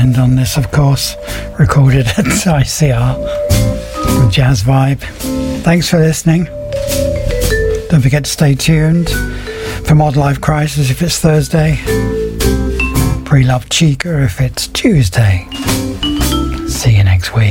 end on this, of course, recorded at ICR with Jazz Vibe. Thanks for listening. Don't forget to stay tuned for Mod Life Crisis if it's Thursday, Pre-Love Chica if it's Tuesday. See you next week.